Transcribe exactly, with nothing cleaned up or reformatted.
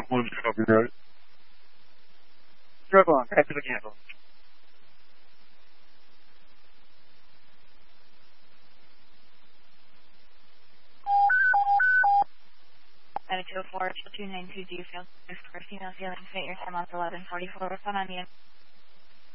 one copy that. Drive on, back to the candle. nine two four two nine two, do you feel this first email feeling fit your time on eleven forty-four? What's on you?